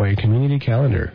by a community calendar.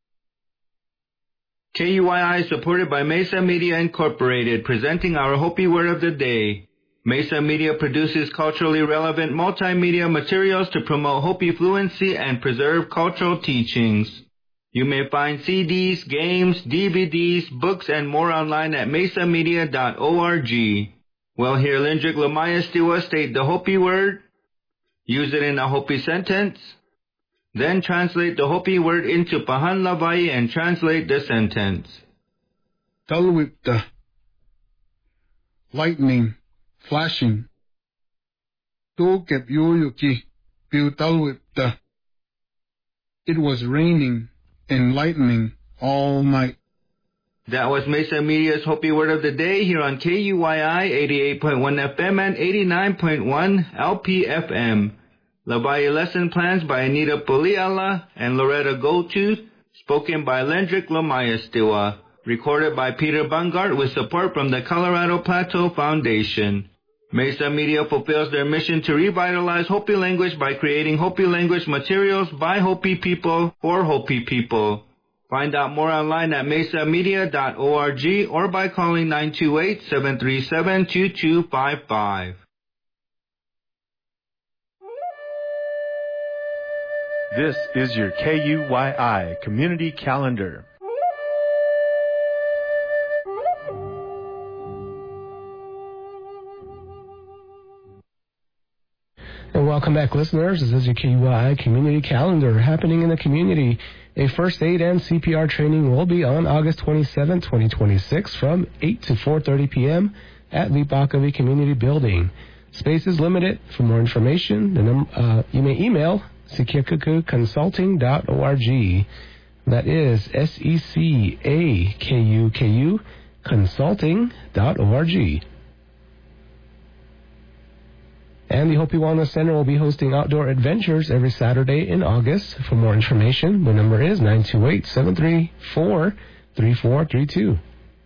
KUYI is supported by Mesa Media Incorporated, presenting our Hopi Word of the Day. Mesa Media produces culturally relevant multimedia materials to promote Hopi fluency and preserve cultural teachings. You may find CDs, games, DVDs, books, and more online at mesamedia.org. We'll hear Lindrick Lamaya Stiwa state the Hopi word, use it in a Hopi sentence, then translate the Hopi word into Pahan Lavai and translate the sentence. Talwipta, lightning, flashing. Tu kepyuyuki, piu talwipta. It was raining and lightning all night. That was Mesa Media's Hopi Word of the Day here on KUYI 88.1 FM and 89.1 LPFM. Lavai lesson plans by Anita Poliala and Loretta Goldtooth, spoken by Lendrick Lamaya Stiwa, recorded by Peter Bungart with support from the Colorado Plateau Foundation. Mesa Media fulfills their mission to revitalize Hopi language by creating Hopi language materials by Hopi people for Hopi people. Find out more online at mesamedia.org or by calling 928-737-2255. This is your KUYI Community Calendar. And welcome back, listeners. This is your KUYI Community Calendar happening in the community. A first aid and CPR training will be on August 27, 2026 from 8 to 4:30 p.m. at the Bakavi Community Building. Space is limited. For more information, you may email secekukuconsulting.org. That is SECAKUKU consulting.org. And the Hopi Wellness Center will be hosting outdoor adventures every Saturday in August. For more information, the number is 928-734-3432.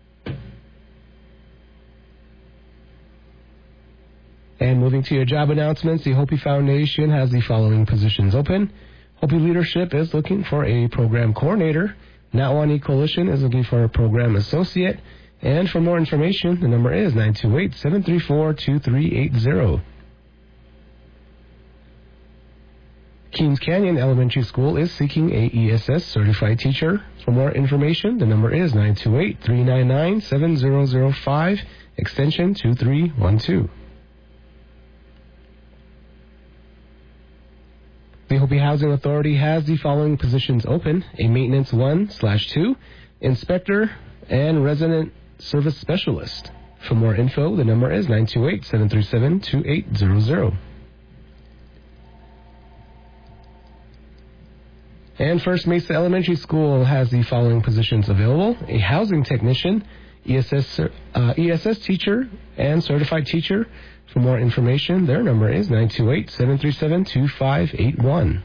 And moving to your job announcements, the Hopi Foundation has the following positions open. Hopi Leadership is looking for a program coordinator. Natwani Coalition is looking for a program associate. And for more information, the number is 928-734-2380. Keens Canyon Elementary School is seeking a ESS certified teacher. For more information, the number is 928-399-7005, extension 2312. The Hopi Housing Authority has the following positions open: a Maintenance 1/2, Inspector, and Resident Service Specialist. For more info, the number is 928-737-2800. And First Mesa Elementary School has the following positions available: a housing technician, ESS teacher, and certified teacher. For more information, their number is 928-737-2581.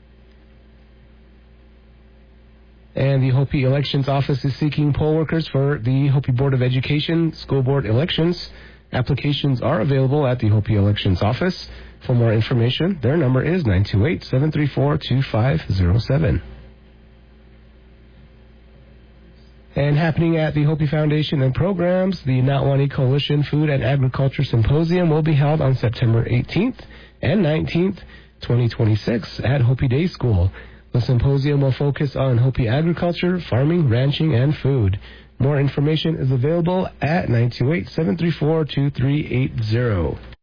And the Hopi Elections Office is seeking poll workers for the Hopi Board of Education School Board elections. Applications are available at the Hopi Elections Office. For more information, their number is 928-734-2507. And happening at the Hopi Foundation and Programs, the Natwani Coalition Food and Agriculture Symposium will be held on September 18th and 19th, 2026 at Hopi Day School. The symposium will focus on Hopi agriculture, farming, ranching, and food. More information is available at 928-734-2380.